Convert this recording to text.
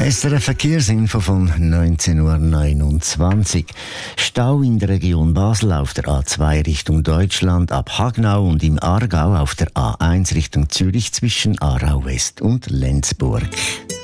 SRF Verkehrsinfo von 19.29 Uhr. Stau in der Region Basel auf der A2 Richtung Deutschland ab Hagnau und im Aargau auf der A1 Richtung Zürich zwischen Aarau West und Lenzburg.